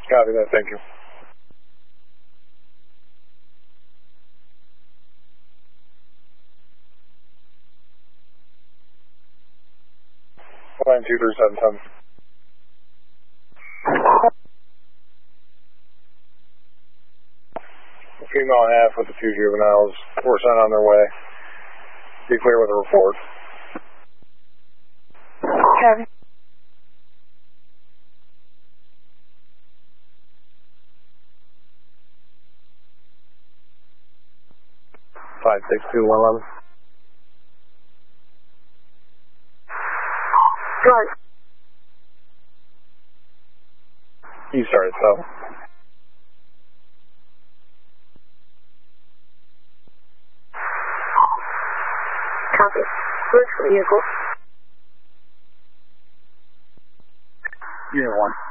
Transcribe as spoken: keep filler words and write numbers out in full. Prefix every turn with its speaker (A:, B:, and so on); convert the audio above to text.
A: Copy that, thank you. Line two three seven seven. Female and a half with the two juveniles. Four sent on their way. Be clear with a report.
B: Copy.
A: Five six two one eleven.
B: Right.
A: You started, so.
B: Copy. Which vehicle?
A: Unit one.